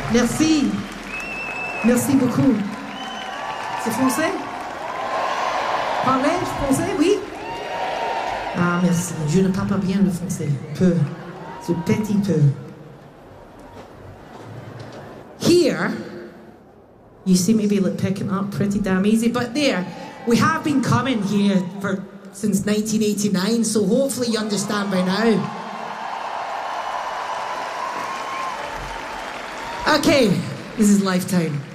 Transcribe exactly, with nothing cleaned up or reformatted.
Merci. Merci beaucoup. C'est français? Parlez français, oui? Ah, merci. Je ne parle pas bien le français. Peu. Ce petit peu. Here, you seem to be like picking up pretty damn easy, but there, we have been coming here for since nineteen eighty-nine, so hopefully you understand by now. Okay, this is Lifetime.